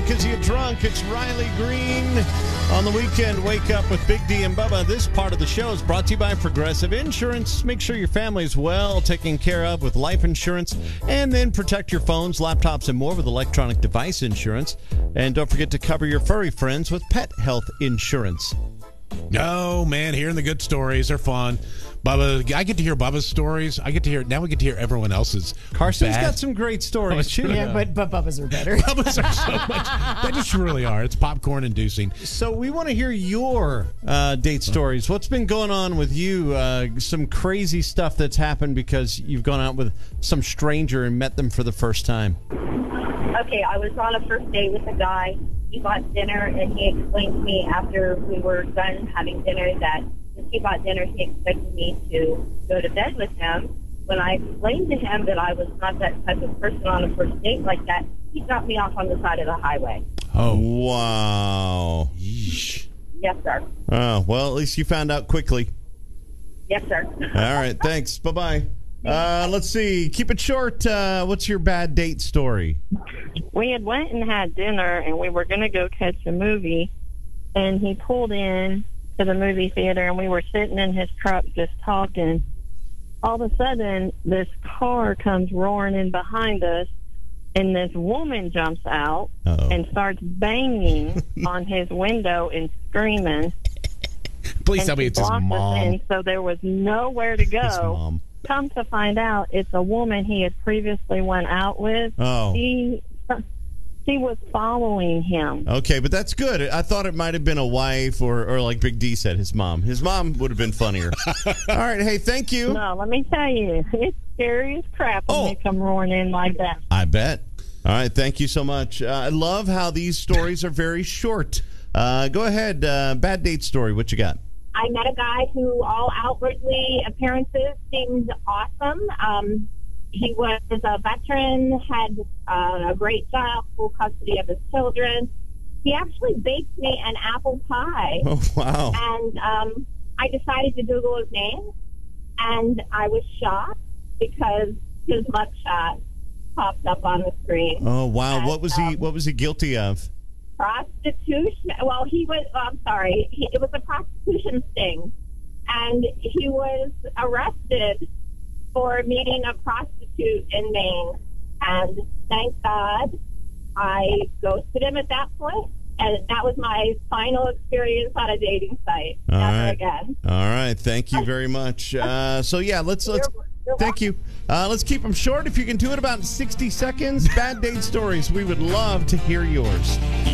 because you're drunk. It's Riley Green. On the weekend, wake up with Big D and Bubba. This part of the show is brought to you by Progressive Insurance. Make sure your family's well taken care of with life insurance, and then protect your phones, laptops, and more with electronic device insurance. And don't forget to cover your furry friends with pet health insurance. Oh, man, hearing the good stories are fun. Bubba, I get to hear Bubba's stories. Now we get to hear everyone else's. Carson's got some great stories, too. Yeah, but Bubba's are better. Bubba's are so much. They just really are. It's popcorn inducing. So we want to hear your date stories. What's been going on with you? Some crazy stuff that's happened because you've gone out with some stranger and met them for the first time. Okay, I was on a first date with a guy. He bought dinner, and he explained to me after we were done having dinner that since he bought dinner, he expected me to go to bed with him. When I explained to him that I was not that type of person on a first date like that, he dropped me off on the side of the highway. Oh, wow. Yes, sir. Oh, well, at least you found out quickly. Yes, sir. All right, thanks. Bye-bye. Let's see. Keep it short. What's your bad date story? We had went and had dinner, and we were going to go catch a movie, and he pulled in to the movie theater, and we were sitting in his truck just talking. All of a sudden, this car comes roaring in behind us, and this woman jumps out and starts banging on his window and screaming. Please tell me it's his mom. And so there was nowhere to go. His mom. Come to find out, it's a woman he had previously went out with. Oh. She was following him. Okay, but that's good. I thought it might have been a wife or like Big D said, his mom. His mom would have been funnier. All right, hey, thank you. No, let me tell you, it's scary as crap when they come roaring in like that. I bet. All right, thank you so much. I love how these stories are very short. Go ahead, bad date story. What you got? I met a guy who all outwardly appearances seemed awesome. He was a veteran, had a great job, full custody of his children. He actually baked me an apple pie. Oh, wow. And I decided to Google his name, and I was shocked because his mugshot popped up on the screen. Oh, wow. And, What was he guilty of? Prostitution. Well, I'm sorry. It was a prostitution sting. And he was arrested for meeting a prostitute in Maine. And thank God I ghosted him at that point. And that was my final experience on a dating site. Never again. All right. Thank you very much. So, yeah, let's thank you. Let's keep them short. If you can do it about 60 seconds, bad date stories. We would love to hear yours.